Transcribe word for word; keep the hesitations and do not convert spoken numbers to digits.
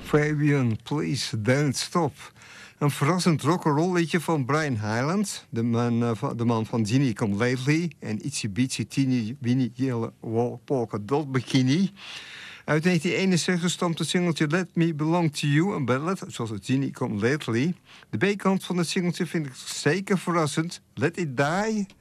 Fabian, please don't stop. Een verrassend rock'n'roll liedje van Brian Hyland, de man, uh, van, de man van Genie Come Lately en Itsy Bitsy Teeny Weeny Yellow Polka Dot Bikini. Uit negentien eenenzestig stamt het singeltje Let Me Belong To You, een ballad, zoals het Genie Come Lately. De B-kant van het singeltje vind ik zeker verrassend. Let It Die.